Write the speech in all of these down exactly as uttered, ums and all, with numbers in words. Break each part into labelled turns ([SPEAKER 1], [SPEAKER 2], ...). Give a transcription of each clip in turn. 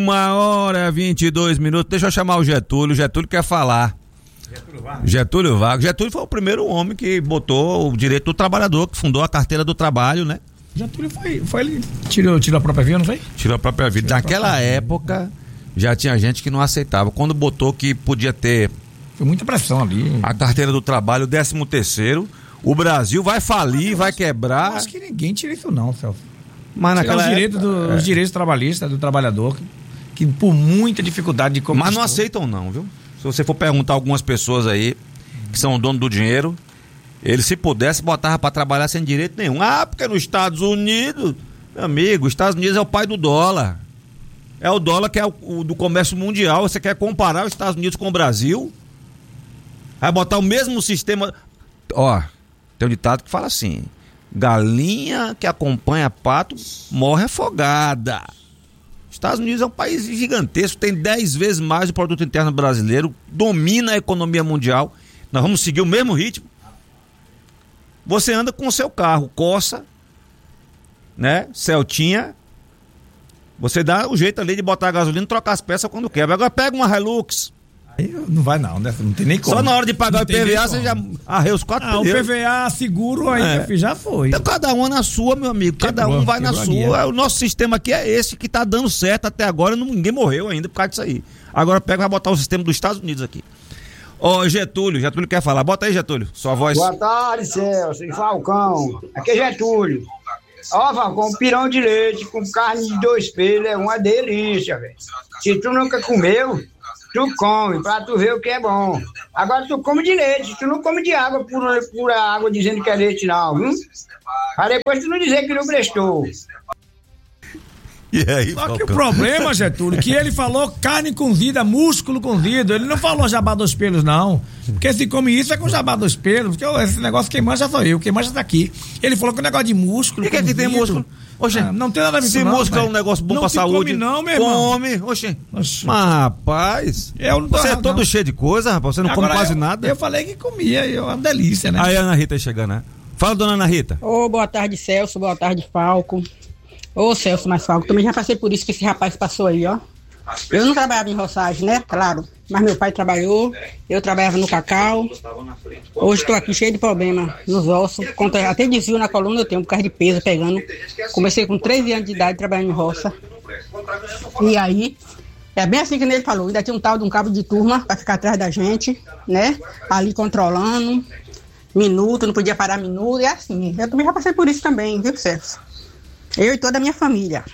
[SPEAKER 1] Uma hora e vinte e dois minutos. Deixa eu chamar o Getúlio. O Getúlio quer falar. Getúlio Vargas. Getúlio Vargas. Getúlio foi o primeiro homem que botou o direito do trabalhador, que fundou a carteira do trabalho, né?
[SPEAKER 2] Getúlio foi, foi ele tirou, tirou a própria vida, não foi?
[SPEAKER 1] Tirou a própria vida. Tirou Naquela própria época, vida. Já tinha gente que não aceitava. Quando botou que podia ter...
[SPEAKER 2] Foi muita pressão ali.
[SPEAKER 1] A carteira do trabalho, décimo terceiro, o Brasil vai falir, eu vai acho, quebrar.
[SPEAKER 2] Eu acho que ninguém tira isso não, Celso.
[SPEAKER 1] Mas naquela
[SPEAKER 2] os, direitos do, é. os direitos trabalhistas do trabalhador, que, que por muita dificuldade de conquistar.
[SPEAKER 1] Mas não aceitam não, viu? Se você for perguntar a algumas pessoas aí, que são dono do dinheiro, eles se pudesse botava para trabalhar sem direito nenhum. Ah, porque nos Estados Unidos, meu amigo, os Estados Unidos é o pai do dólar. É o dólar que é o, o do comércio mundial. Você quer comparar os Estados Unidos com o Brasil? Vai botar o mesmo sistema. Ó, tem um ditado que fala assim: galinha que acompanha pato morre afogada. Os Estados Unidos é um país gigantesco, tem dez vezes mais do produto interno brasileiro, domina a economia mundial. Nós vamos seguir o mesmo ritmo. Você anda com o seu carro, Corsa, né, Celtinha, você dá o jeito ali de botar a gasolina e trocar as peças quando quebra. Agora pega uma Hilux.
[SPEAKER 2] Aí não vai não, né? Não tem nem como.
[SPEAKER 1] Só na hora de pagar não o I P V A você já arreia os quatro
[SPEAKER 2] ah, pneus. O P V A seguro aí, é. filho, já foi.
[SPEAKER 1] Então cada um na sua, meu amigo. Cada quebrou, um vai na sua. O nosso sistema aqui é esse que tá dando certo até agora. Ninguém morreu ainda por causa disso aí. Agora pega e vai botar o sistema dos Estados Unidos aqui. Ó, oh, Getúlio, Getúlio quer falar. Bota aí, Getúlio, sua voz.
[SPEAKER 3] Boa tarde, Celso e Falcão. Aqui é Getúlio. Ó, oh, Falcão, um pirão de leite com carne de dois pelos é uma delícia, velho. Se tu nunca comeu, tu come, pra tu ver o que é bom. Agora tu come de leite, tu não come de água, pura, pura água dizendo que é leite não, viu? Pra depois tu não dizer que não prestou.
[SPEAKER 1] E aí,
[SPEAKER 2] Só Falcão? Que o problema, Getúlio, que ele falou carne cozida, músculo cozido, ele não falou jabá dos pelos, não. Porque se come isso é com jabá dos pelos, porque esse negócio quem manja sou eu, quem manja tá aqui. Ele falou que o negócio de músculo.
[SPEAKER 1] E que é que tem músculo? Oxe,
[SPEAKER 2] ah, não tem nada a ver com
[SPEAKER 1] se
[SPEAKER 2] não,
[SPEAKER 1] músculo é um negócio bom
[SPEAKER 2] não
[SPEAKER 1] pra saúde.
[SPEAKER 2] Come não, meu irmão.
[SPEAKER 1] Come, oxe. Oxe. Mas, rapaz,
[SPEAKER 2] eu não tô
[SPEAKER 1] você
[SPEAKER 2] errado,
[SPEAKER 1] é todo
[SPEAKER 2] não.
[SPEAKER 1] cheio de coisa, rapaz, você não Agora come quase
[SPEAKER 2] eu,
[SPEAKER 1] nada.
[SPEAKER 2] Eu falei que comia, é uma delícia, né?
[SPEAKER 1] Aí a Ana Rita aí chegando, né? Fala, dona Ana Rita.
[SPEAKER 4] Ô, oh, boa tarde, Celso, boa tarde, Falco. Ô, oh, Celso, mas Falco, também já passei por isso que esse rapaz passou aí, ó. Eu não trabalhava em roçagem, né? Claro. Mas meu pai trabalhou, eu trabalhava no cacau. Hoje estou aqui cheio de problema nos ossos. Contra, até desvio na coluna eu tenho, por causa de peso pegando. Comecei com treze anos de idade trabalhando em roça. E aí, é bem assim que ele falou. Ainda tinha um tal de um cabo de turma para ficar atrás da gente, né? Ali controlando. Minuto, não podia parar minuto. E assim, eu também já passei por isso também, viu, Celso? Eu e toda a minha família.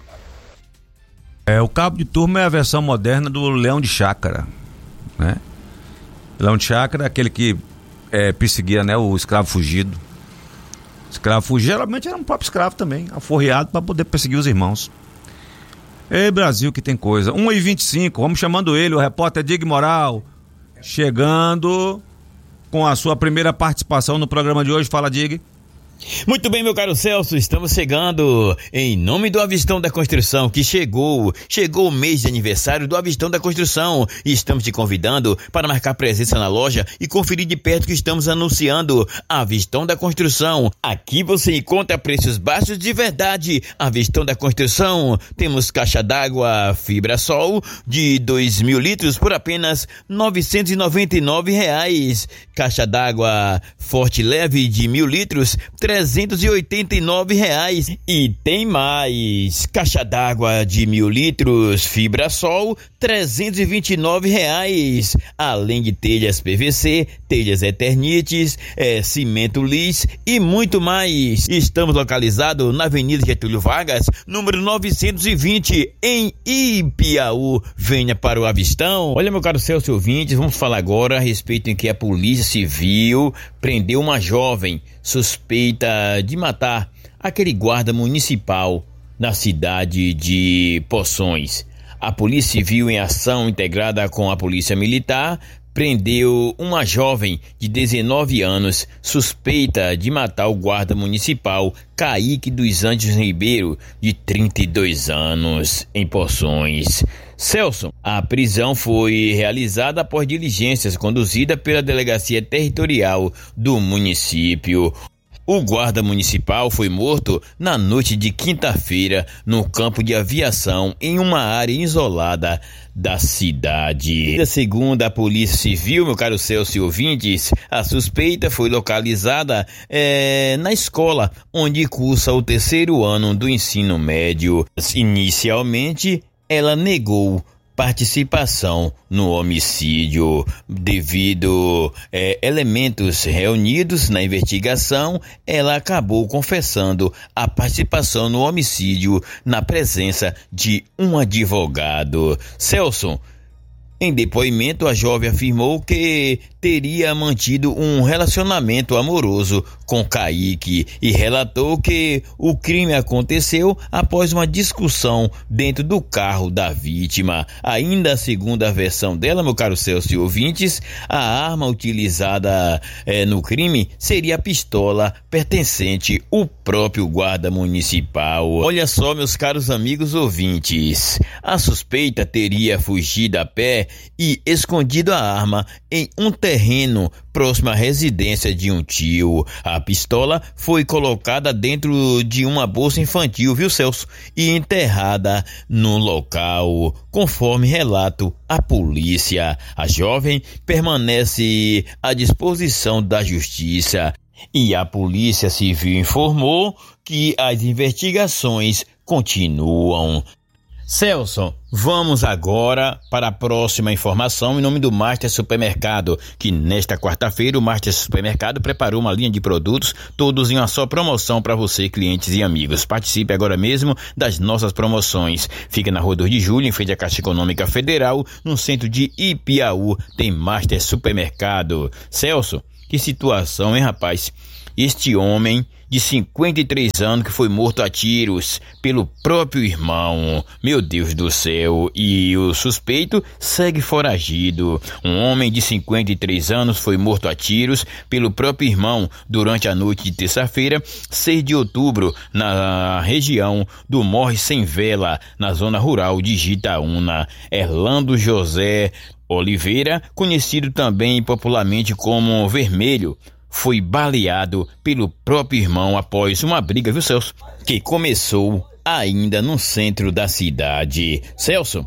[SPEAKER 1] É, o cabo de turma é a versão moderna do leão de chácara, né? Leão de chácara é aquele que é, perseguia, né, o escravo fugido. Escravo fugido geralmente era um próprio escravo também, aforreado para poder perseguir os irmãos. Ei, Brasil, que tem coisa. um e vinte e cinco, vamos chamando ele, o repórter Dig Moral, chegando com a sua primeira participação no programa de hoje. Fala, Dig.
[SPEAKER 5] Muito bem, meu caro Celso, estamos chegando em nome do Avistão da Construção, que chegou, chegou o mês de aniversário do Avistão da Construção e estamos te convidando para marcar presença na loja e conferir de perto que estamos anunciando Avistão da Construção. Aqui você encontra preços baixos de verdade. Avistão da Construção, temos caixa d'água Fibrasol de dois mil litros por apenas novecentos e noventa e nove reais. Caixa d'água Forte Leve de mil litros, trezentos e oitenta e nove reais. E tem mais, caixa d'água de mil litros Fibrasol, trezentos e vinte e nove reais, além de telhas P V C, telhas Eternites, é, cimento lis e muito mais. Estamos localizados na Avenida Getúlio Vargas, número novecentos e vinte, em Ipiaú. Venha para o Avistão. Olha, meu caro Celso ouvintes, vamos falar agora a respeito em que a Polícia Civil prendeu uma jovem suspeita de matar aquele guarda municipal na cidade de Poções. A Polícia Civil, em ação integrada com a Polícia Militar, prendeu uma jovem de dezenove anos suspeita de matar o guarda municipal Kaique dos Anjos Ribeiro, de trinta e dois anos, em Poções. Celso, a prisão foi realizada após diligências conduzidas pela Delegacia Territorial do município. O guarda municipal foi morto na noite de quinta-feira no campo de aviação em uma área isolada da cidade. Segundo a Polícia Civil, meu caro Celso e ouvintes, a suspeita foi localizada é, na escola onde cursa o terceiro ano do ensino médio. Inicialmente, ela negou participação no homicídio. Devido é, elementos reunidos na investigação, ela acabou confessando a participação no homicídio na presença de um advogado. Celso, em depoimento, a jovem afirmou que teria mantido um relacionamento amoroso com Kaique e relatou que o crime aconteceu após uma discussão dentro do carro da vítima. Ainda segundo a versão dela, meu caro Celso e ouvintes, a arma utilizada eh, no crime seria a pistola pertencente ao próprio guarda municipal. Olha só, meus caros amigos ouvintes, a suspeita teria fugido a pé e escondido a arma em um terreno próximo à residência de um tio. A pistola foi colocada dentro de uma bolsa infantil, viu, Celso? E enterrada no local, conforme relato a polícia. A jovem permanece à disposição da justiça e a Polícia Civil informou que as investigações continuam. Celso, vamos agora para a próxima informação em nome do Master Supermercado, que nesta quarta-feira o Master Supermercado preparou uma linha de produtos, todos em uma só promoção para você, clientes e amigos. Participe agora mesmo das nossas promoções. Fica na Rua dois de Julho, em frente à Caixa Econômica Federal, no centro de Ipiaú, tem Master Supermercado. Celso, que situação, hein, rapaz? Este homem de cinquenta e três anos que foi morto a tiros pelo próprio irmão. Meu Deus do céu. E o suspeito segue foragido. Um homem de cinquenta e três anos foi morto a tiros pelo próprio irmão durante a noite de terça-feira, seis de outubro, na região do Morre Sem Vela, na zona rural de Jitaúna. Erlando José Oliveira, conhecido também popularmente como Vermelho, foi baleado pelo próprio irmão após uma briga, viu, Celso? Que começou ainda no centro da cidade. Celso,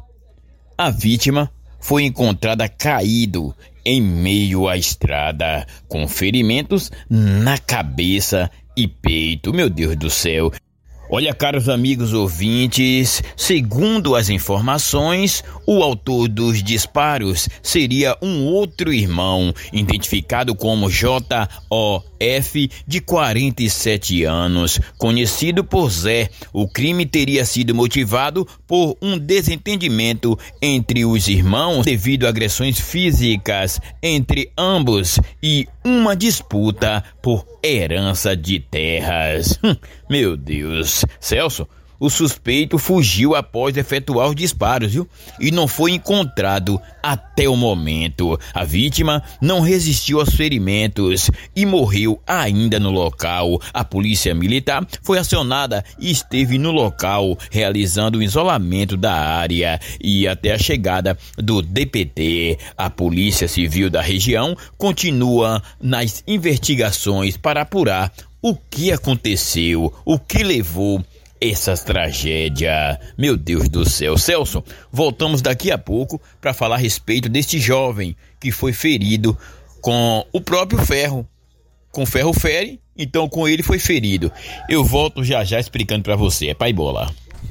[SPEAKER 5] a vítima foi encontrada caído em meio à estrada, com ferimentos na cabeça e peito. Meu Deus do céu. Olha, caros amigos ouvintes, segundo as informações, o autor dos disparos seria um outro irmão, identificado como J O F, de quarenta e sete anos, conhecido por Zé. O crime teria sido motivado por um desentendimento entre os irmãos devido a agressões físicas entre ambos e uma disputa por herança de terras. Hum, meu Deus. Celso, o suspeito fugiu após efetuar os disparos, viu? E não foi encontrado até o momento. A vítima não resistiu aos ferimentos e morreu ainda no local. A polícia militar foi acionada e esteve no local, realizando o isolamento da área e até a chegada do D P T. A Polícia Civil da região continua nas investigações para apurar o que aconteceu, o que levou essa tragédia. Meu Deus do céu. Celso, voltamos daqui a pouco para falar a respeito deste jovem que foi ferido com o próprio ferro. Com ferro fere, então com ele foi ferido. Eu volto já já explicando para você. É pai bola.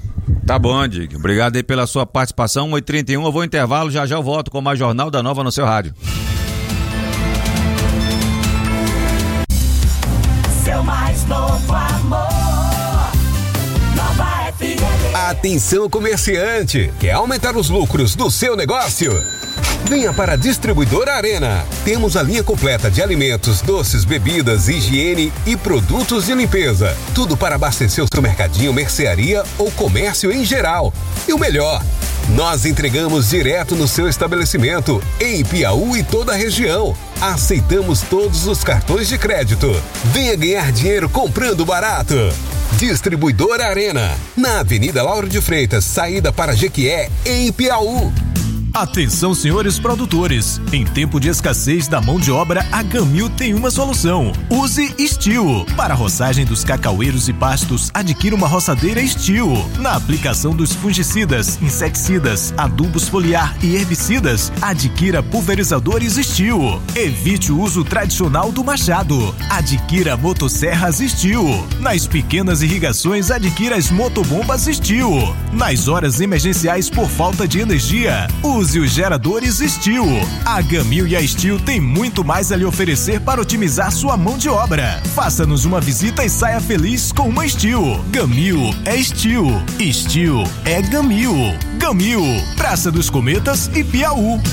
[SPEAKER 1] Tá bom, Dick. Obrigado aí pela sua participação. oito e trinta e um, eu vou intervalo, já já eu volto com mais Jornal da Nova no seu rádio.
[SPEAKER 6] Seu mais novo amor. Nova F M.
[SPEAKER 7] Atenção, comerciante! Quer aumentar os lucros do seu negócio? Venha para a Distribuidora Arena. Temos a linha completa de alimentos, doces, bebidas, higiene e produtos de limpeza. Tudo para abastecer o seu mercadinho, mercearia ou comércio em geral. E o melhor, nós entregamos direto no seu estabelecimento, em Ipiaú e toda a região. Aceitamos todos os cartões de crédito. Venha ganhar dinheiro comprando barato. Distribuidora Arena, na Avenida Lauro de Freitas, saída para Jequié, em Ipiaú.
[SPEAKER 8] Atenção, senhores produtores, em tempo de escassez da mão de obra, a Gamil tem uma solução. Use Steel. Para a roçagem dos cacaueiros e pastos, adquira uma roçadeira Steel. Na aplicação dos fungicidas, inseticidas, adubos foliar e herbicidas, adquira pulverizadores Steel. Evite o uso tradicional do machado. Adquira motosserras Steel. Nas pequenas irrigações, adquira as motobombas Steel. Nas horas emergenciais por falta de energia, use os geradores Steel. A Gamil e a Steel tem muito mais a lhe oferecer para otimizar sua mão de obra. Faça-nos uma visita e saia feliz com uma Steel. Gamil é Steel. Steel é Gamil. Gamil, Praça dos Cometas e Piauí.